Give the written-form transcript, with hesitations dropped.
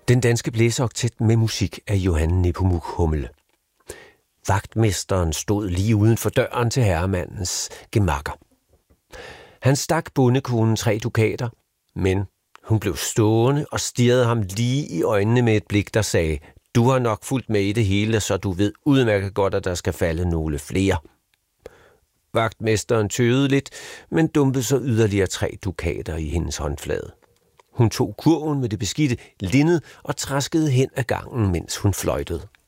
Den danske blæseoktet med musik af Johan Nepomuk Hummel. Vagtmesteren stod lige uden for døren til herremandens gemakker. Han stak bondekonen 3 dukater, men hun blev stående og stirrede ham lige i øjnene med et blik, der sagde: Du har nok fulgt med i det hele, så du ved udmærket godt, at der skal falde nogle flere. Vagtmesteren tøvede lidt, men dumpede så yderligere 3 dukater i hendes håndflade. Hun tog kurven med det beskidte linned og traskede hen ad gangen, mens hun fløjtede.